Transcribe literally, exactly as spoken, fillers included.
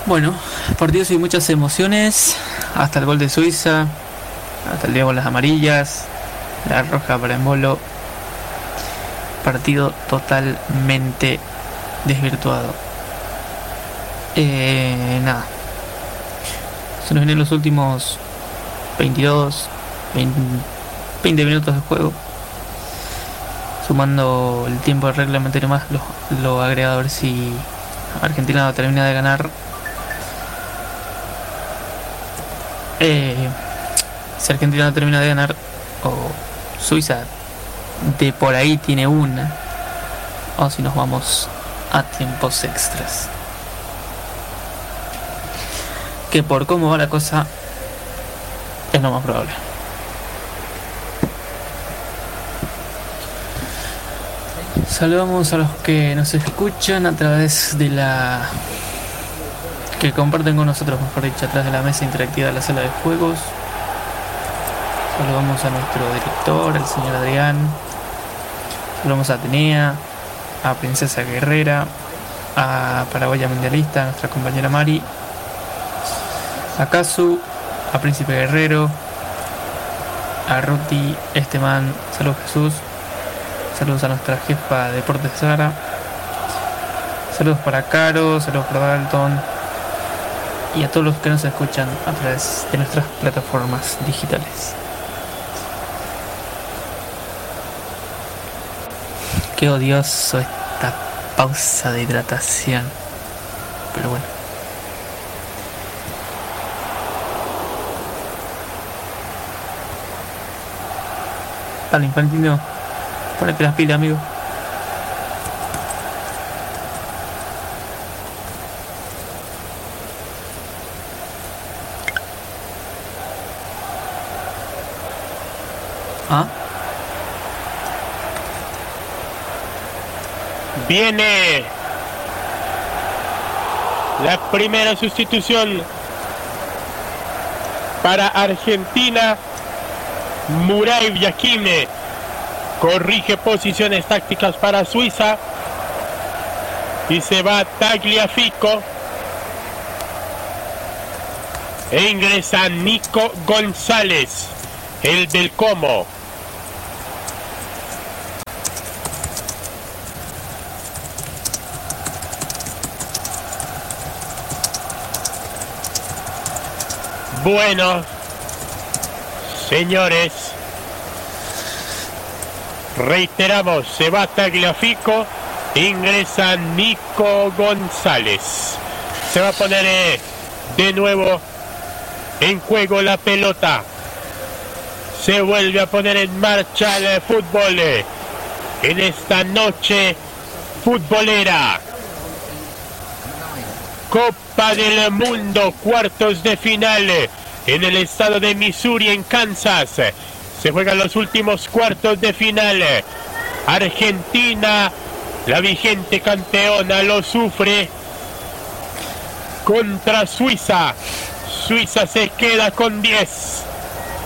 Bueno, partido sin muchas emociones, hasta el gol de Suiza, hasta el día con las amarillas, la roja para Embolo. Partido totalmente desvirtuado. Eh, nada. Se nos vienen los últimos veintidós, veinte minutos de juego. Sumando el tiempo reglamentario más lo, lo agrega a ver si Argentina termina de ganar. Eh, si Argentina no termina de ganar, o Suiza de por ahí tiene una, o si nos vamos a tiempos extras, que por cómo va la cosa es lo más probable. Saludamos a los que nos escuchan a través de la que comparten con nosotros, mejor dicho, atrás de la mesa interactiva de la sala de juegos. Saludamos a nuestro director, el señor Adrián. Saludamos a Atenea, a Princesa Guerrera, a Paraguaya Mundialista, a nuestra compañera Mari, a Kazu, a Príncipe Guerrero, a Ruti, Esteban, saludos Jesús, saludos a nuestra jefa de Deportes Sara, saludos para Caro, saludos para Dalton y a todos los que nos escuchan a través de nuestras plataformas digitales. Qué odioso esta pausa de hidratación, pero bueno. Dale, Infantino, ponete las pilas, amigo. ¿Ah? Viene la primera sustitución para Argentina. Muray Yaquine corrige posiciones tácticas para Suiza y se va Tagliafico e ingresa Nico González, el del Como. Bueno, señores, reiteramos, se va Tagliafico, ingresa Nico González. Se va a poner eh, de nuevo en juego la pelota. Se vuelve a poner en marcha el fútbol eh, en esta noche futbolera. Copa del Mundo, cuartos de final en el estado de Missouri, en Kansas. Se juegan los últimos cuartos de final. Argentina, la vigente campeona, lo sufre contra Suiza. Suiza se queda con diez.